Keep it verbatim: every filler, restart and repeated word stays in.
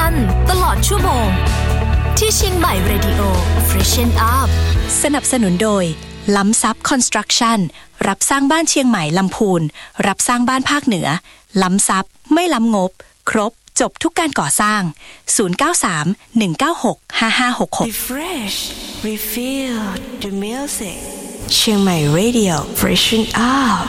กันตลอดชั่วโมงที่เชียงใหม่ Radio Freshen Up สนับสนุนโดยล้ำซับคอนสตรักชั่นรับสร้างบ้านเชียงใหม่ลำพูนรับสร้างบ้านภาคเหนือล้ำซับไม่ล้ำงบครบจบทุกการก่อสร้างศูนย์ เก้า สาม หนึ่ง เก้า หก ห้า ห้า หก หก Refresh Refill the music เชียงใหม่ Radio Freshen Up